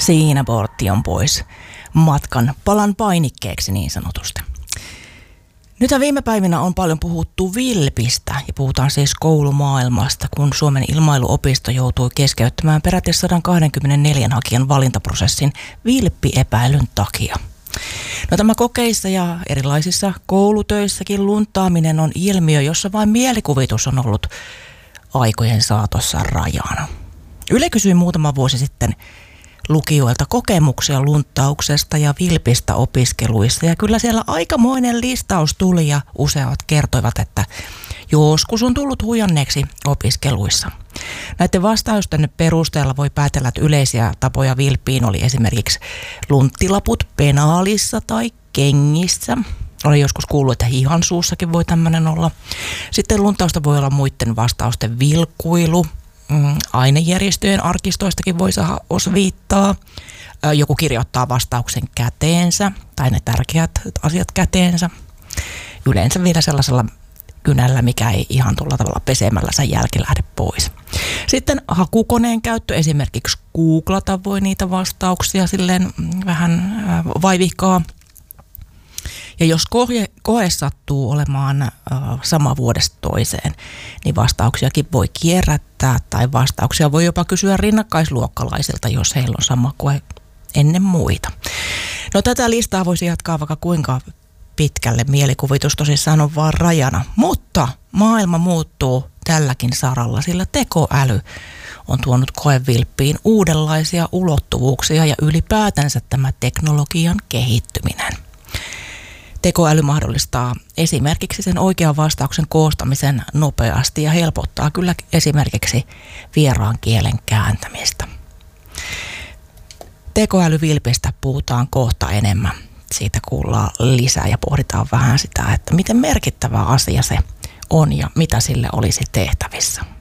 Siinä portti on pois. Matkan palan painikkeeksi niin sanotusti. Nyt viime päivinä on paljon puhuttu vilpistä ja puhutaan siis koulumaailmasta, kun Suomen ilmailuopisto joutui keskeyttämään peräti 124 hakijan valintaprosessin vilppiepäilyn takia. No, tämä kokeissa ja erilaisissa koulutöissäkin luntaaminen on ilmiö, jossa vain mielikuvitus on ollut aikojen saatossa rajana. Yle kysyi muutama vuosi sitten lukijoilta kokemuksia lunttauksesta ja vilpistä opiskeluissa. Ja kyllä siellä aikamoinen listaus tuli ja useat kertoivat, että joskus on tullut huijanneeksi opiskeluissa. Näiden vastausten perusteella voi päätellä, että yleisiä tapoja vilppiin oli esimerkiksi lunttilaput penaalissa tai kengissä. Olen joskus kuullut, että hihansuussakin voi tämmöinen olla. Sitten luntausta voi olla muiden vastausten vilkuilu. Ainejärjestöjen arkistoistakin voi saada osviittaa. Joku kirjoittaa vastauksen käteensä tai ne tärkeät asiat käteensä. Yleensä vielä sellaisella kynällä, mikä ei ihan tuolla tavalla pesemällä sen jälki lähde pois. Sitten hakukoneen käyttö, esimerkiksi googlata voi niitä vastauksia silleen vähän vaivihkaa. Ja jos koe sattuu olemaan sama vuodesta toiseen, niin vastauksiakin voi kierrättää tai vastauksia voi jopa kysyä rinnakkaisluokkalaisilta, jos heillä on sama koe ennen muita. No, tätä listaa voisi jatkaa vaikka kuinka pitkälle, mielikuvitus tosissaan on vaan rajana, mutta maailma muuttuu tälläkin saralla, sillä tekoäly on tuonut koevilppiin uudenlaisia ulottuvuuksia ja ylipäätänsä tämä teknologian kehittyminen. Tekoäly mahdollistaa esimerkiksi sen oikean vastauksen koostamisen nopeasti ja helpottaa kyllä esimerkiksi vieraan kielen kääntämistä. Tekoälyvilpistä puhutaan kohta enemmän. Siitä kuullaan lisää ja pohditaan vähän sitä, että miten merkittävä asia se on ja mitä sille olisi tehtävissä.